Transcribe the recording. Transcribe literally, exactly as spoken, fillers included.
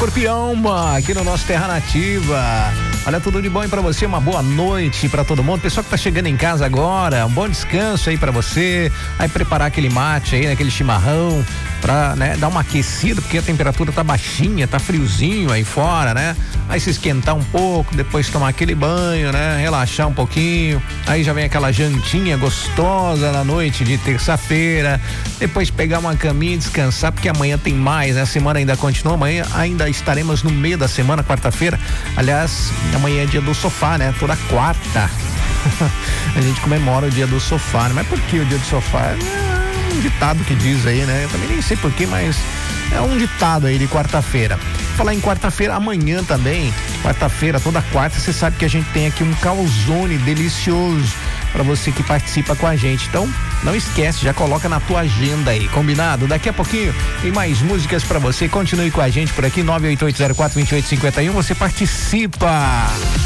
Escorpião, aqui no nosso Terra Nativa. Olha, tudo de bom aí pra você, uma boa noite pra todo mundo. Pessoal que tá chegando em casa agora, um bom descanso aí pra você. Aí preparar aquele mate aí, né, aquele chimarrão, pra, né, dar uma aquecida, porque a temperatura tá baixinha, tá friozinho aí fora, né? Aí se esquentar um pouco, depois tomar aquele banho, né? Relaxar um pouquinho. Aí já vem aquela jantinha gostosa na noite de terça-feira. Depois pegar uma caminha e descansar, porque amanhã tem mais, né? A semana ainda continua, amanhã ainda estaremos no meio da semana, quarta-feira. Aliás, amanhã é dia do sofá, né? Toda quarta a gente comemora o dia do sofá, né? Mas por que o dia do sofá? É um ditado que diz aí, né? Eu também nem sei porquê, mas é um ditado aí de quarta-feira. Falar em quarta-feira, amanhã também, quarta-feira, toda quarta, você sabe que a gente tem aqui um calzone delicioso para você que participa com a gente. Então, não esquece, já coloca na tua agenda aí, combinado? Daqui a pouquinho tem mais músicas para você. Continue com a gente por aqui, nove oito oito zero quatro dois oito cinco um, você participa.